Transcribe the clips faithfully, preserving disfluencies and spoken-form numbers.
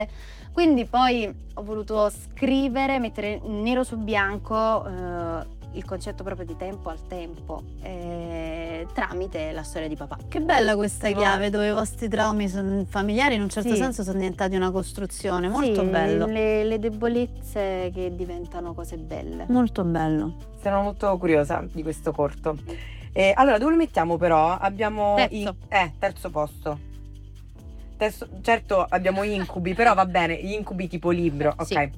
Quindi poi ho voluto scrivere, mettere nero su bianco eh, il concetto proprio di tempo al tempo eh, tramite la storia di papà. Che bella questa chiave dove i vostri traumi son familiari in un certo Sì. senso sono diventati una costruzione, molto Sì, bello. Le, le debolezze che diventano cose belle. Molto bello. Sono molto curiosa di questo corto. Eh, allora, dove lo mettiamo però? Abbiamo Terzo. i- eh, terzo posto. Terzo- certo abbiamo incubi, però va bene, gli incubi tipo libro, ok. Sì.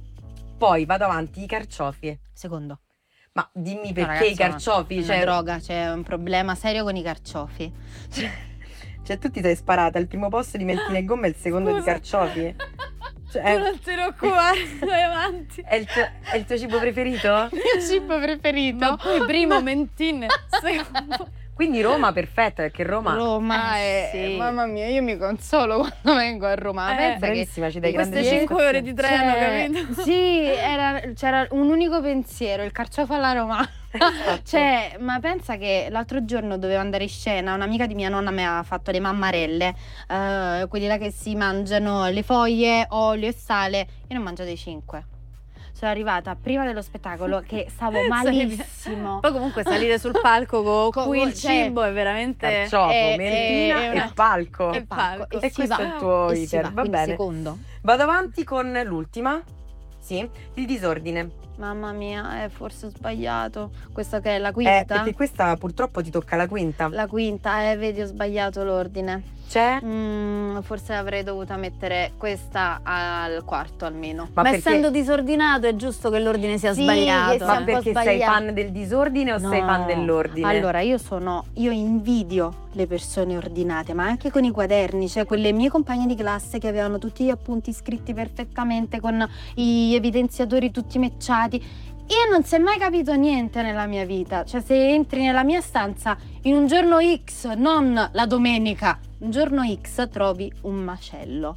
Poi vado avanti, i carciofi. Secondo. Ma dimmi No, perché ragazzi, i carciofi? È una Cioè, droga, c'è un problema serio con i carciofi. cioè, tu ti sei sparata al primo posto di mentine e gomme e il secondo di carciofi. Cioè, Tu non te ne occupare, vai avanti. È il, tuo, è il tuo cibo preferito? Il mio cibo preferito. Ma poi primo mentine, secondo. Quindi Roma perfetta, perché Roma Roma Eh, è... sì. Mamma mia, io mi consolo quando vengo a Roma. Eh, Pensa che bravissima, ci dai in grande Queste cinque ore soddisfazione. di treno, Cioè, capito? Sì, era- c'era un unico pensiero, il carciofo alla romana. Esatto. Cioè, ma pensa che l'altro giorno dovevo andare in scena, un'amica di mia nonna mi ha fatto le mammarelle, eh, quelli là che si mangiano le foglie, olio e sale. Io ne ho mangiate cinque. Sono arrivata prima dello spettacolo che stavo malissimo. Poi comunque salire sul palco con Co- qui il cioè, cibo è veramente... Carciofo, è- mentina è e una- palco. e palco. E, E si questo va, è il tuo e si iter, va, va quindi bene. secondo. Vado avanti con l'ultima. Sì, il disordine. Mamma mia, eh, forse ho sbagliato. Questa che è la Eh, quinta? perché questa purtroppo ti tocca la quinta. La quinta, eh, vedi, ho sbagliato l'ordine. C'è? Mm, forse avrei dovuta mettere questa al quarto almeno. Ma, Ma perché, essendo disordinato è giusto che l'ordine sia Sì, sbagliato. che sia ma un po' perché sei sbagliato. fan del disordine o No. sei fan dell'ordine? Allora, io sono, io invidio le persone ordinate, ma anche con i quaderni, cioè quelle mie compagne di classe che avevano tutti gli appunti scritti perfettamente con gli evidenziatori tutti matchati. Io non si è mai capito niente nella mia vita, cioè se entri nella mia stanza in un giorno X, non la domenica, un giorno X trovi un macello.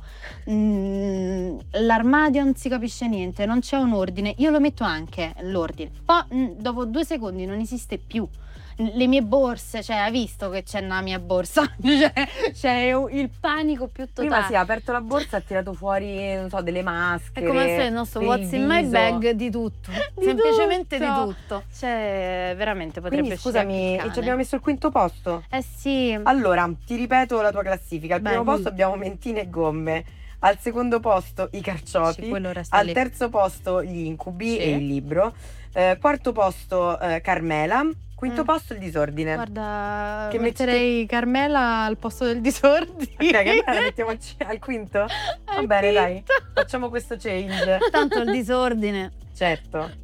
Mm, l'armadio non si capisce niente, non c'è un ordine, io lo metto anche l'ordine, poi mm, dopo due secondi non esiste più. Le mie borse, cioè hai visto che c'è nella mia borsa? Cioè, c'è il panico più totale. Prima si è aperto la borsa e ha tirato fuori, non so, delle maschere. È come se il nostro per What's in il my viso. bag di tutto. Di Semplicemente tutto. di tutto. Cioè, veramente potrebbe Quindi uscire scusami, anche il ci abbiamo messo il quinto posto? cane. Eh sì. Allora, ti ripeto la tua classifica. Al Vai. primo posto abbiamo mentine e gomme. Al secondo posto i carciofi. Sì, quello resta Al lì. terzo posto gli incubi Sì. e il libro. Eh, quarto posto eh, Carmela. Quinto Mm. posto il disordine. Guarda, Che metterei Carmela al posto del disordine. Ok, Carmela la mettiamo al, ci- al quinto? Va Al bene, dai. quinto. Facciamo questo change. Tanto il disordine. Certo.